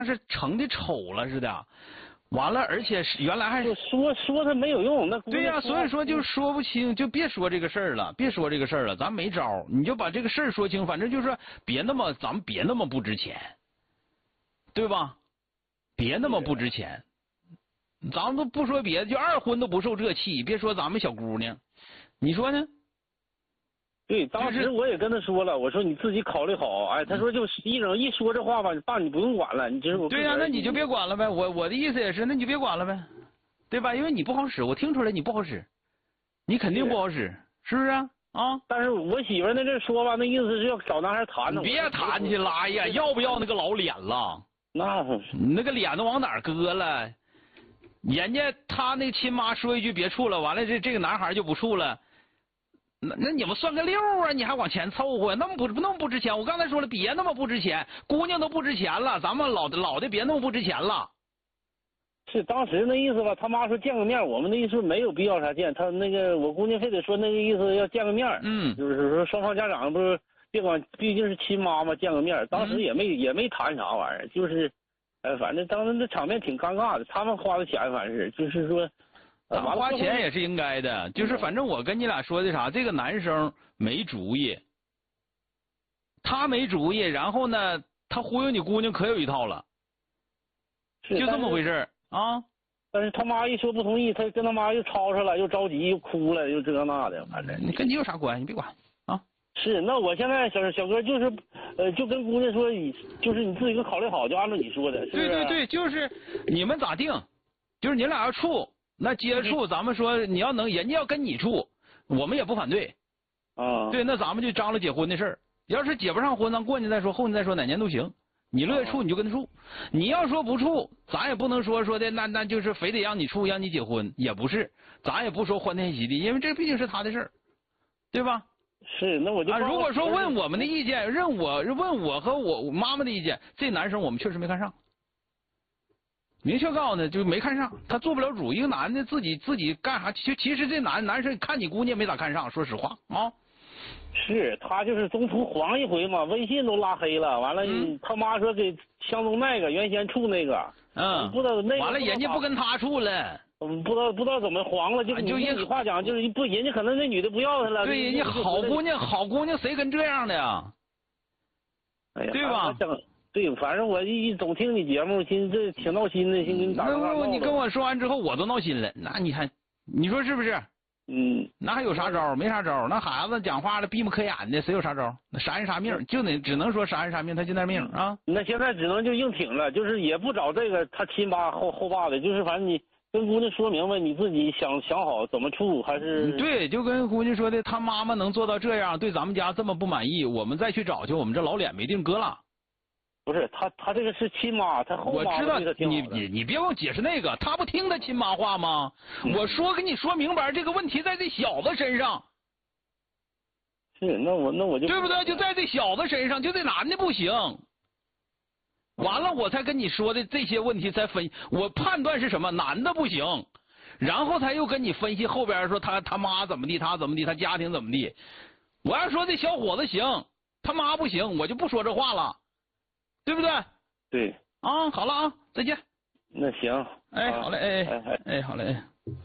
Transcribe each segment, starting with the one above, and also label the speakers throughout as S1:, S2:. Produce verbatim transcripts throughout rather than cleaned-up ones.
S1: 是成的丑了似的。完了，而且是原来还是
S2: 说说他没有用，那
S1: 对呀、啊，所以说就说不清，就别说这个事儿了，别说这个事儿了，咱没招，你就把这个事儿说清，反正就是说别那么，咱们别那么不值钱，对吧？别那么不值钱，咱们都不说别的，就二婚都不受这气，别说咱们小姑娘，你说呢？
S2: 对，当时我也跟他说了，我说你自己考虑好。哎，他说就一整一说这话吧，爸你不用管了，你这是我。
S1: 对呀、啊，那你就别管了呗。我我的意思也是，那你就别管了呗，对吧？因为你不好使，我听出来你不好使，你肯定不好使，是不是啊？啊！
S2: 但是我媳妇儿那这说吧，那意思是要找男孩谈呢。
S1: 别谈去了，哎呀，要不要那个老脸了？
S2: 那
S1: 你那个脸都往哪儿搁了？人家他那亲妈说一句别处了，完了这这个男孩就不处了。那那你们算个六啊？你还往前凑合？那么不那么不值钱？我刚才说了，别那么不值钱，姑娘都不值钱了，咱们老的老的别那么不值钱了。
S2: 是当时那意思吧？他妈说见个面，我们的意思没有必要啥见。他那个我姑娘非得说那个意思要见个面，
S1: 嗯，
S2: 就是说双方家长不是别管，毕竟是亲妈妈见个面。当时也没、嗯、也没谈啥玩意儿，就是，呃，反正当时那场面挺尴尬的。他们花的钱反正是就是说。
S1: 咱们花钱也是应该的，就是反正我跟你俩说的啥，这个男生没主意，他没主意，然后呢，他忽悠你姑娘可有一套了，就这么回事啊。
S2: 但是他妈一说不同意，他跟他妈又吵吵了，又着急又哭了，又这那的，反正
S1: 你跟你有啥关系？你别管啊。
S2: 是，那我现在小小哥就是，呃，就跟姑娘说，就是你自己给考虑好，就按照你说的。是
S1: 对对对，就是你们咋定，就是你俩要处。那接触，咱们说你要能，人家要跟你处，我们也不反对。
S2: 啊，
S1: 对，那咱们就张罗结婚的事儿。要是结不上婚，咱过年再说，后年再说，哪年都行。你乐意处你就跟他处，你要说不处，咱也不能说说的那那就是非得让你处，让你结婚，也不是，咱也不说欢天喜地，因为这毕竟是他的事儿，对吧？
S2: 是，那我就
S1: 啊，如果说问我们的意见，认我问我和我妈妈的意见，这男生我们确实没看上。明确告诉他，就没看上，他做不了主。一个男的自己自己干啥？其其实这男男生看你姑娘没咋看上，说实话啊。
S2: 是他就是中途黄一回嘛，微信都拉黑了。完了，嗯、他妈说给相中那个原先处那个，
S1: 嗯，
S2: 不知道那个。
S1: 完了，人家不跟他处了。
S2: 嗯，不知道不知道怎么黄了，就
S1: 就
S2: 用你话讲，就是不，人家可能那女的不要他了。
S1: 对，人家好姑娘，好姑娘谁跟这样的呀？
S2: 哎呀，
S1: 对吧？
S2: 对，反正我一总听你节目，寻思这挺闹心的，寻思你打电话闹。
S1: 你跟我说完之后，我都闹心了。那你看，你说是不是？
S2: 嗯，
S1: 那还有啥招？没啥招。那孩子讲话了，闭目可眼的，谁有啥招？那啥人啥命，就得只能说啥人啥命，他就那命啊。
S2: 那现在只能就硬挺了，就是也不找这个他亲爸后后爸的，就是反正你跟姑娘说明白，你自己想想好怎么处，还是
S1: 对，就跟姑娘说的，他妈妈能做到这样，对咱们家这么不满意，我们再去找去，我们这老脸没地搁了。
S2: 不是他，他这个是亲妈，他后妈
S1: 我知道
S2: 对他挺好
S1: 你你你别给我解释那个，他不听他亲妈话吗？嗯、我说跟你说明白，这个问题在这小子身上。
S2: 是，那我那我就
S1: 对不对？就在这小子身上，就这男的不行。完了，我才跟你说的这些问题才分，我判断是什么？男的不行，然后他又跟你分析后边说他他妈怎么地，他怎么地，他家庭怎么地。我要说这小伙子行，他妈不行，我就不说这话了。对不对？
S2: 对
S1: 啊，好了啊，再见。
S2: 那行，
S1: 哎，好嘞，哎哎哎哎，好嘞。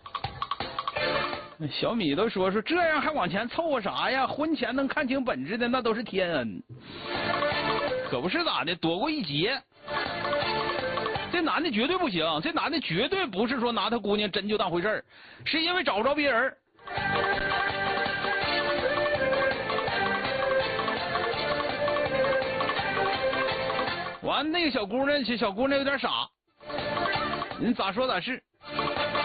S1: 小米都说说这样还往前凑合啥呀？婚前能看清本质的那都是天恩，可不是咋的，躲过一劫。这男的绝对不行，这男的绝对不是说拿他姑娘真就当回事儿，是因为找不着别人。完，那个小姑娘，小姑娘有点傻，你咋说咋是。